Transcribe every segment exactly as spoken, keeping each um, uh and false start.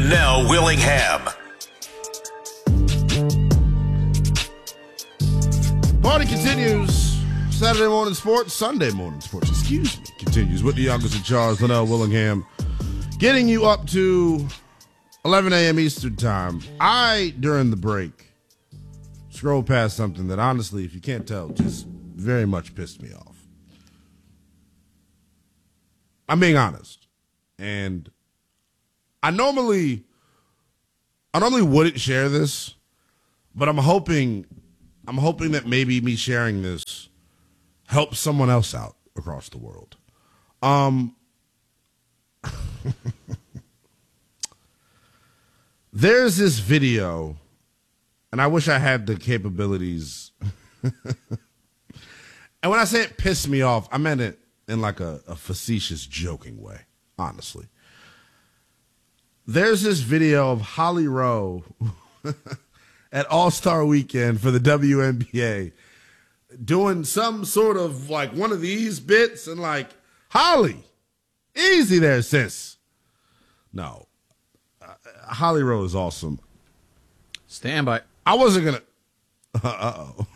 Janelle Willingham. Party continues. Saturday morning sports, Sunday morning sports, excuse me, continues with the youngest in charge, Janelle Willingham, getting you up to eleven a.m. Eastern time. I, during the break, scrolled past something that honestly, if you can't tell, just very much pissed me off. I'm being honest. And I normally, I normally wouldn't share this, but I'm hoping, I'm hoping that maybe me sharing this helps someone else out across the world. Um, there's this video, and I wish I had the capabilities. And when I say it pissed me off, I meant it in like a, a facetious, joking way, honestly. There's this video of Holly Rowe at All-Star Weekend for the W N B A doing some sort of like one of these bits and like, Holly, easy there, sis. No. Uh, Holly Rowe is awesome. Stand by. I wasn't going to. Uh-oh.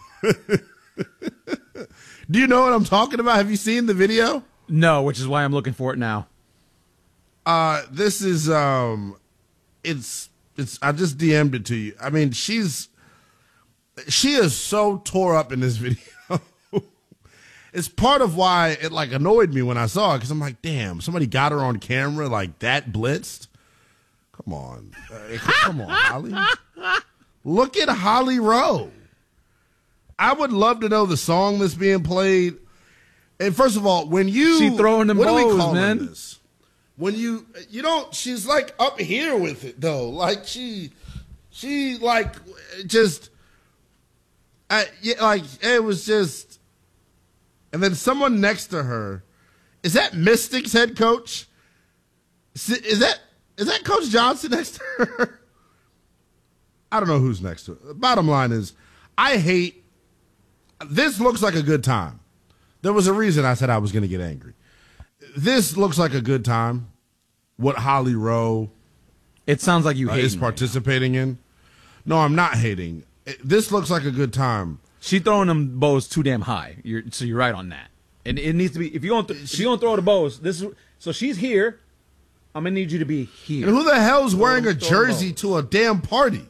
Do you know what I'm talking about? Have you seen the video? No, which is why I'm looking for it now. Uh, this is, um, it's, it's, I just D M'd it to you. I mean, she's, she is so tore up in this video. It's part of why it like annoyed me when I saw it. Cause I'm like, damn, somebody got her on camera like that blitzed. Come on. Uh, come on, Holly. Look at Holly Rowe. I would love to know the song that's being played. And first of all, when you she throwing them what bows, do we call man. This? When you you don't, she's like up here with it though. Like she, she like just, I yeah, like it was just. And then someone next to her, is that Mystics head coach? Is that is that Coach Johnson next to her? I don't know who's next to her. The bottom line is, I hate. This looks like a good time. There was a reason I said I was going to get angry. This looks like a good time. What Holly Rowe it sounds like you uh, hate is participating right in. No, I'm not hating. It, this looks like a good time. She throwing them bows too damn high. You're, so you're right on that. And it needs to be if you don't th- if you don't throw the bows. This is so she's here. I'm gonna need you to be here. And who the hell's wearing throw, a jersey to a damn party?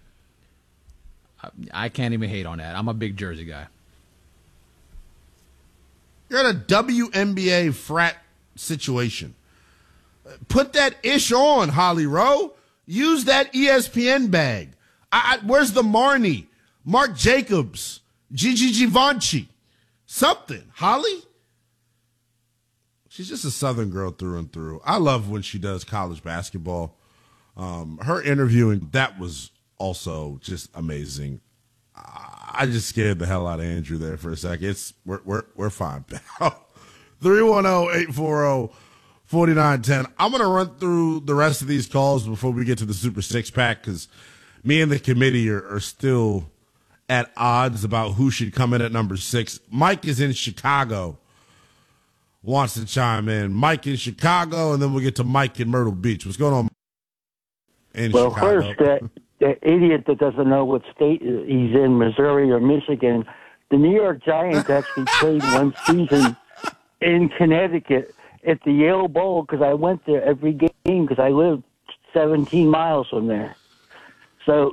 I, I can't even hate on that. I'm a big jersey guy. You're in a W N B A frat situation. Put that ish on, Holly Rowe. Use that E S P N bag. I, I, where's the Marnie? Mark Jacobs? Gigi Givenchy? Something. Holly? She's just a Southern girl through and through. I love when she does college basketball. Um, her interviewing, that was also just amazing. I just scared the hell out of Andrew there for a second. It's we're we're we're fine, pal. three one zero, eight four zero, four nine one zero. I'm gonna run through the rest of these calls before we get to the Super Six Pack because me and the committee are, are still at odds about who should come in at number six. Mike is in Chicago. Wants to chime in. Mike in Chicago, and then we'll get to Mike in Myrtle Beach. What's going on in well, Chicago? Well, first, uh, the idiot that doesn't know what state he's in, Missouri or Michigan, the New York Giants actually played one season in Connecticut at the Yale Bowl because I went there every game because I lived seventeen miles from there. So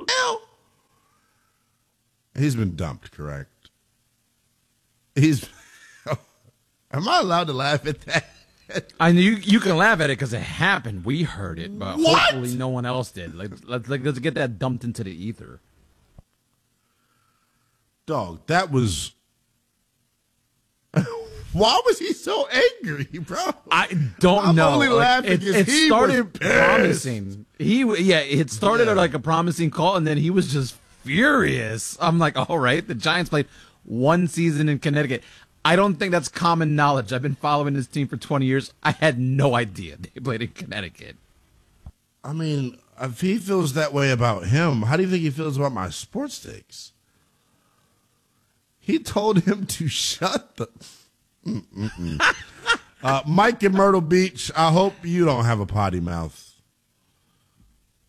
he's been dumped, correct? He's. Am I allowed to laugh at that? I know you, you can laugh at it because it happened. We heard it, but What? hopefully no one else did. Like, let's, like, let's get that dumped into the ether. Dog, that was... Why was he so angry, bro? I don't I'm know. only Like, laughing it, 'cause it he started was pissed. promising. He, yeah, it started Yeah. like a promising call, and then he was just furious. I'm like, all right, the Giants played one season in Connecticut. I don't think that's common knowledge. I've been following this team for twenty years. I had no idea they played in Connecticut. I mean, if he feels that way about him, how do you think he feels about my sports takes? He told him to shut the... uh, Mike in Myrtle Beach, I hope you don't have a potty mouth.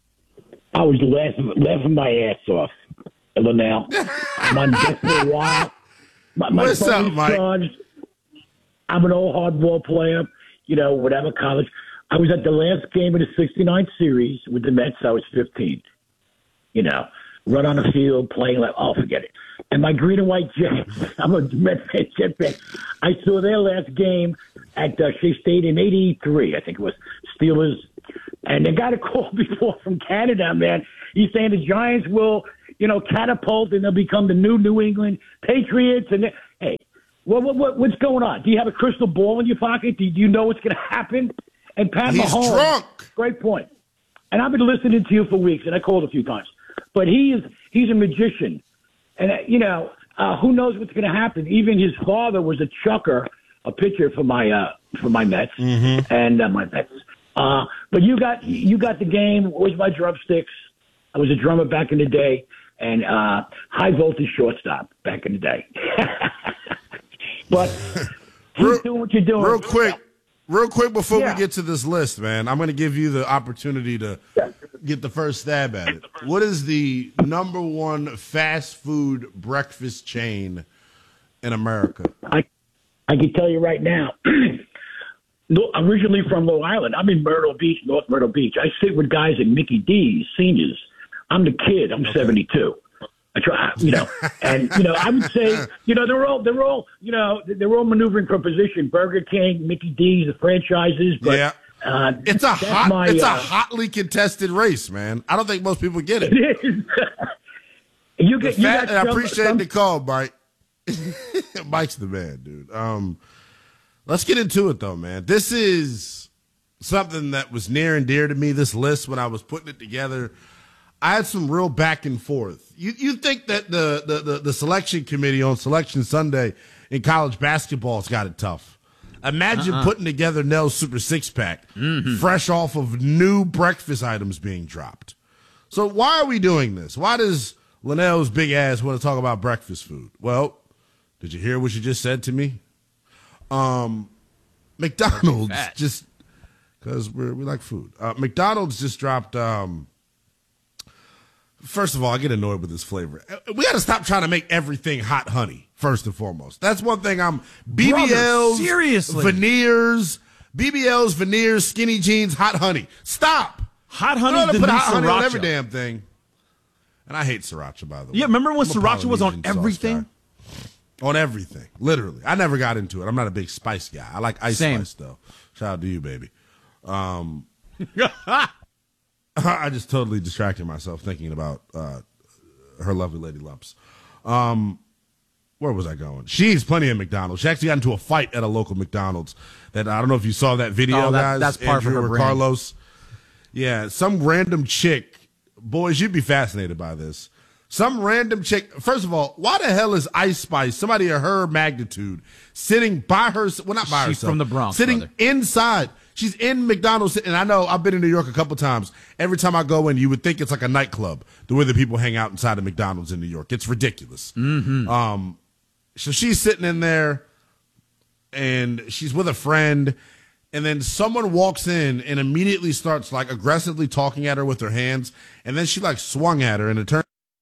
I was laughing, laughing my ass off. Linnell, I'm on deck for a while. My, my What's phone up, is Mike? charged. I'm an old hardball player, you know, whatever college. I was at the last game of the sixty-nine series with the Mets. I was fifteen. You know, run on the field, playing like, oh, forget it. And my green and white Jets, I'm a Mets fan, Jet fan. I saw their last game at uh, Shea Stadium, eighty-three, I think it was, Steelers. And they got a call before from Canada, man. He's saying the Giants will, you know, catapult and they'll become the new New England Patriots. And they, hey, what, what, what, what's going on? Do you have a crystal ball in your pocket? Do you know what's going to happen? And Pat He's Mahomes, drunk. Great point. And I've been listening to you for weeks, and I called a few times. But he is he's a magician. And, uh, you know, uh, who knows what's going to happen? Even his father was a chucker, a pitcher for my uh, for my Mets Mm-hmm. and uh, my Mets. Uh, but you got you got the game. Where's my drumsticks? I was a drummer back in the day, and uh, high voltage shortstop back in the day. But keep Real- doing what you're doing. Real quick, real quick before Yeah. we get to this list, man, I'm going to give you the opportunity to get the first stab at it. What is the number one fast food breakfast chain in America? I I can tell you right now. No, originally from Long Island. I'm in Myrtle Beach, North Myrtle Beach. I sit with guys at Mickey D's, seniors. I'm the kid. I'm seventy-two. I try, you know, and you know, I would say, you know, they're all, they're all, you know, they're all maneuvering for position. Burger King, Mickey D's, the franchises. But, Yeah. uh, It's a that's hot, my, it's uh, a hotly contested race, man. I don't think most people get it. It is. you get, you Fat, got and I some- appreciate some- the call, Mike. Mike's the man, dude. Um, let's get into it, though, man. This is something that was near and dear to me, this list, when I was putting it together. I had some real back and forth. You you think that the, the, the, the selection committee on Selection Sunday in college basketball's got it tough. Imagine Uh-uh. putting together Nell's Super Six Pack, fresh off of new breakfast items being dropped. So why are we doing this? Why does Linnell's big ass want to talk about breakfast food? Well, did you hear what you just said to me? Um, McDonald's Fat. just because we we like food. Uh, McDonald's just dropped. Um, first of all, I get annoyed with this flavor. We got to stop trying to make everything hot honey. First and foremost, that's one thing. I'm B B Ls, Brother, seriously. veneers, B B Ls, veneers, skinny jeans, hot honey. Stop. Hot You honey, know the to new put hot honey on sriracha. every damn thing. And I hate sriracha, by the way. Yeah, remember when I'm a sriracha was on Polynesian sauce everything? guy. On everything, literally. I never got into it. I'm not a big spice guy. I like ice Same. spice, though. Shout out to you, baby. Um, I just totally distracted myself thinking about uh, her lovely lady lumps. Um, where was I going? She eats plenty of McDonald's. She actually got into a fight at a local McDonald's. That I don't know if you saw that video, Oh, that- guys. that's par for Andrew her or brain. Carlos. Yeah, some random chick. Boys, you'd be fascinated by this. Some random chick. First of all, why the hell is Ice Spice, somebody of her magnitude, sitting by her? Well, not by She's herself. from the Bronx, sitting brother. inside. She's in McDonald's, and I know I've been in New York a couple times. Every time I go in, you would think it's like a nightclub, the way that people hang out inside of McDonald's in New York. It's ridiculous. Mm-hmm. Um, so she's sitting in there, and she's with a friend, and then someone walks in and immediately starts like aggressively talking at her with her hands, and then she like swung at her, and it turned.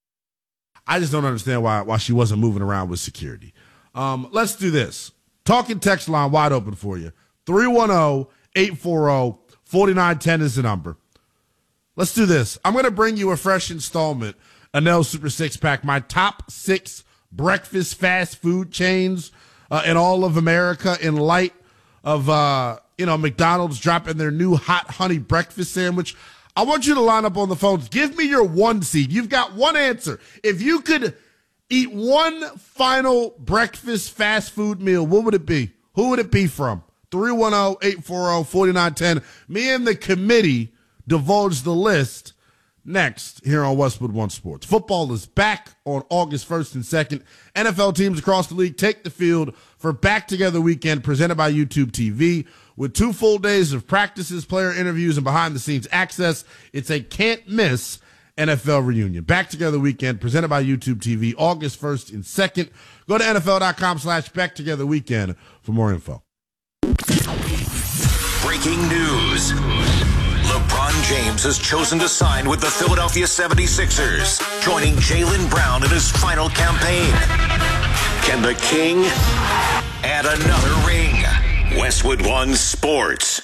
I just don't understand why why she wasn't moving around with security. Um, let's do this. Talking text line wide open for you. three one zero, eight four zero, four nine one zero is the number. Let's do this. I'm going to bring you a fresh installment, a Nell Super Six Pack, my top six breakfast fast food chains uh, in all of America in light of, uh, you know, McDonald's dropping their new hot honey breakfast sandwich. I want you to line up on the phones. Give me your one seed. You've got one answer. If you could eat one final breakfast fast food meal, what would it be? Who would it be from? three one zero, eight four zero, four nine one zero. Me and the committee divulge the list next here on Westwood One Sports. Football is back on August first and second. N F L teams across the league take the field for Back Together Weekend presented by YouTube T V. With two full days of practices, player interviews, and behind-the-scenes access, it's a can't-miss N F L reunion. Back Together Weekend presented by YouTube T V, August first and second. Go to NFL.com slash Back Together Weekend for more info. Breaking news. LeBron LeBron James has chosen to sign with the Philadelphia seventy-sixers, joining Jaylen Brown in his final campaign. Can the King add another ring? Westwood One Sports.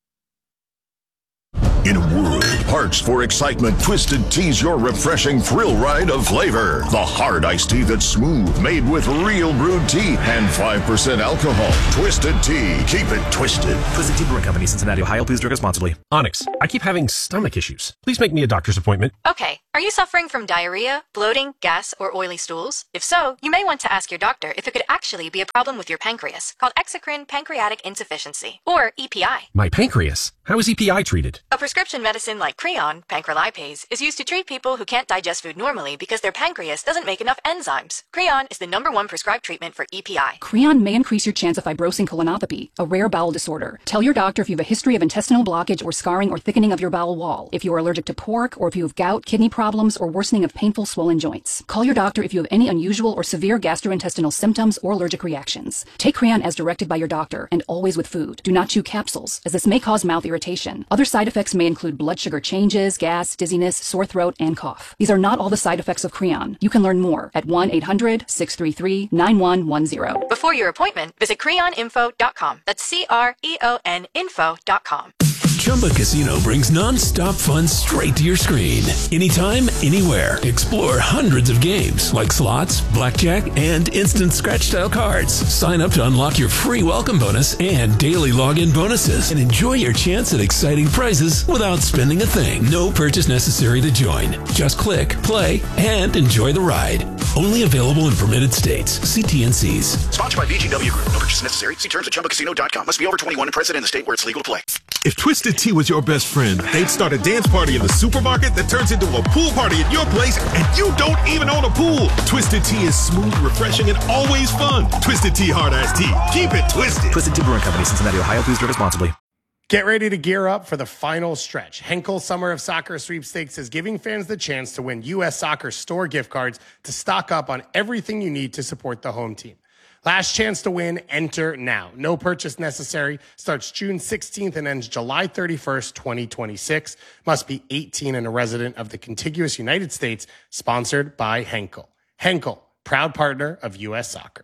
In a world parched for excitement, Twisted Tea's your refreshing thrill ride of flavor. The hard iced tea that's smooth, made with real brewed tea and five percent alcohol. Twisted Tea. Keep it twisted. Twisted Tea Brewing Company, Cincinnati, Ohio. Please drink responsibly. Onyx, I keep having stomach issues. Please make me a doctor's appointment. Okay. Are you suffering from diarrhea, bloating, gas, or oily stools? If so, you may want to ask your doctor if it could actually be a problem with your pancreas, called exocrine pancreatic insufficiency, or E P I. My pancreas? How is E P I treated? A prescription medicine like Creon, pancrelipase, is used to treat people who can't digest food normally because their pancreas doesn't make enough enzymes. Creon is the number one prescribed treatment for E P I. Creon may increase your chance of fibrosing colonopathy, a rare bowel disorder. Tell your doctor if you have a history of intestinal blockage or scarring or thickening of your bowel wall, if you are allergic to pork, or if you have gout, kidney problems, or worsening of painful swollen joints. Call your doctor if you have any unusual or severe gastrointestinal symptoms or allergic reactions. Take Creon as directed by your doctor, and always with food. Do not chew capsules, as this may cause mouth irritation. Other side effects may include blood sugar changes, gas, dizziness, sore throat, and cough. These are not all the side effects of Creon. You can learn more at one eight hundred, six three three, nine one one zero. Before your appointment, visit creon info dot com. That's C R E O N info dot com. Chumba Casino brings non-stop fun straight to your screen. Anytime, anywhere. Explore hundreds of games like slots, blackjack, and instant scratch-style cards. Sign up to unlock your free welcome bonus and daily login bonuses, and enjoy your chance at exciting prizes without spending a thing. No purchase necessary to join. Just click, play, and enjoy the ride. Only available in permitted states. See T N Cs. Sponsored by B G W Group. No purchase necessary. See terms at chumba casino dot com. Must be over twenty-one and present in the state where it's legal to play. If Twisted Tea was your best friend, they'd start a dance party in the supermarket that turns into a pool party at your place, and you don't even own a pool. Twisted Tea is smooth, refreshing, and always fun. Twisted Tea Hard Iced Tea. Keep it twisted. Twisted Tea Brewing Company, Cincinnati, Ohio. Please drink responsibly. Get ready to gear up for the final stretch. Henkel Summer of Soccer Sweepstakes is giving fans the chance to win U S Soccer store gift cards to stock up on everything you need to support the home team. Last chance to win, enter now. No purchase necessary. Starts June sixteenth and ends July thirty-first, twenty twenty-six. Must be eighteen and a resident of the contiguous United States. Sponsored by Henkel. Henkel, proud partner of U S Soccer.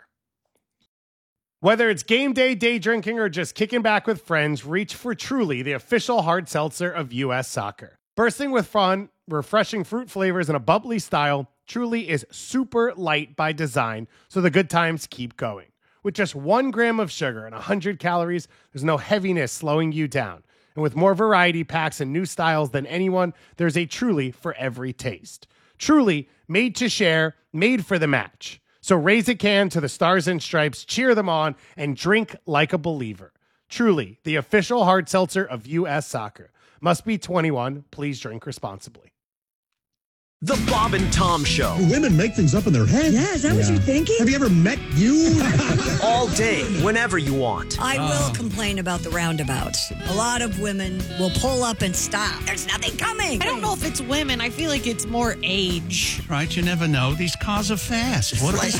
Whether it's game day, day drinking, or just kicking back with friends, reach for Truly, the official hard seltzer of U S Soccer. Bursting with fun, refreshing fruit flavors, and a bubbly style, Truly is super light by design, so the good times keep going. With just one gram of sugar and one hundred calories, there's no heaviness slowing you down. And with more variety packs and new styles than anyone, there's a Truly for every taste. Truly, made to share, made for the match. So raise a can to the Stars and Stripes, cheer them on, and drink like a believer. Truly, the official hard seltzer of U S Soccer. Must be twenty-one. Please drink responsibly. The Bob and Tom Show. Women make things up in their head. Yeah, is that yeah. what you're thinking? Have you ever met you? All day, whenever you want. I will oh. complain about the roundabouts. A lot of women will pull up and stop. There's nothing coming. I don't know if it's women. I feel like it's more age. Right, you never know. These cars are fast. What they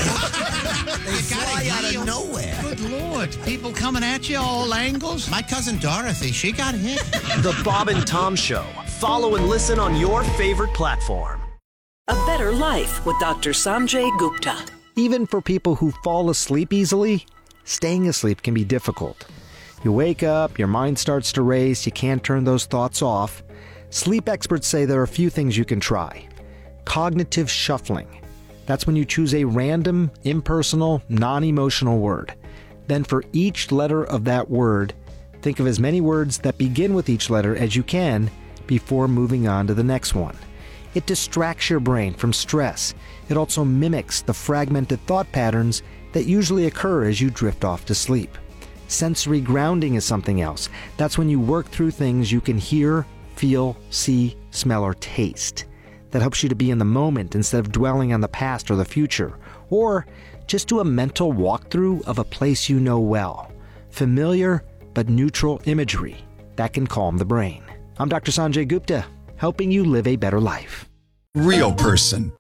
fly out of nowhere. Good Lord. People coming at you all angles. My cousin Dorothy, she got hit. The Bob and Tom Show. Follow and listen on your favorite platform. A Better Life with Doctor Sanjay Gupta. Even for people who fall asleep easily, staying asleep can be difficult. You wake up, your mind starts to race, you can't turn those thoughts off. Sleep experts say there are a few things you can try. Cognitive shuffling. That's when you choose a random, impersonal, non-emotional word. Then for each letter of that word, think of as many words that begin with each letter as you can before moving on to the next one. It distracts your brain from stress. It also mimics the fragmented thought patterns that usually occur as you drift off to sleep. Sensory grounding is something else. That's when you work through things you can hear, feel, see, smell, or taste. That helps you to be in the moment instead of dwelling on the past or the future. Or just do a mental walkthrough of a place you know well. Familiar but neutral imagery. That can calm the brain. I'm Doctor Sanjay Gupta, helping you live a better life. Real person.